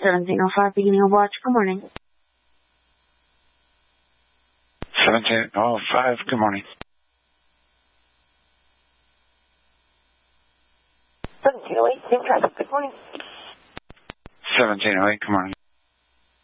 1705, beginning of watch. Good morning. 1705, good morning. 1708, same traffic. Good morning. 1708, good morning.